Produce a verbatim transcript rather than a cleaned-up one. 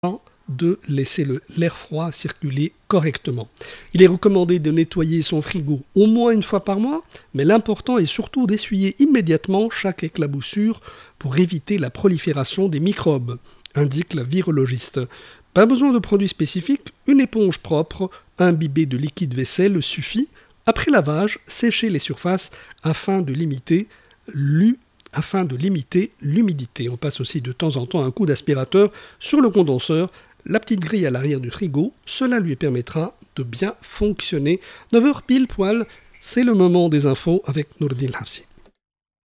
de laisser l'air froid circuler correctement. Il est recommandé de nettoyer son frigo au moins une fois par mois, mais l'important est surtout d'essuyer immédiatement chaque éclaboussure pour éviter la prolifération des microbes, indique la virologiste. Pas besoin de produits spécifiques, une éponge propre imbibée de liquide vaisselle suffit. Après lavage, séchez les surfaces afin de limiter l'hu afin de limiter l'humidité. On passe aussi de temps en temps un coup d'aspirateur sur le condenseur, la petite grille à l'arrière du frigo, cela lui permettra de bien fonctionner. neuf heures pile poil, c'est le moment des infos avec Nourdine Hafsi.